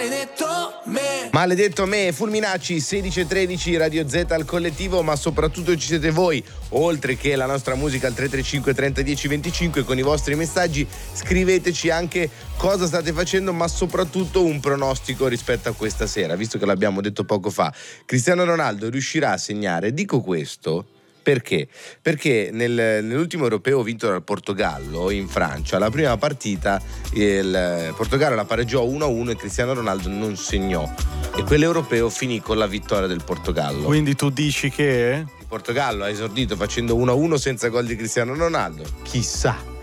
Maledetto me, Fulminacci, 16:13, Radio Z al collettivo, ma soprattutto ci siete voi, oltre che la nostra musica al 335 30 10 25. Con i vostri messaggi scriveteci anche cosa state facendo, ma soprattutto un pronostico rispetto a questa sera, visto che l'abbiamo detto poco fa. Cristiano Ronaldo riuscirà a segnare? Dico questo perché? Perché nell'ultimo europeo vinto dal Portogallo in Francia, la prima partita il Portogallo la pareggiò 1-1 e Cristiano Ronaldo non segnò, e quell'europeo finì con la vittoria del Portogallo. Quindi tu dici che Il Portogallo ha esordito facendo 1-1 senza gol di Cristiano Ronaldo? Chissà.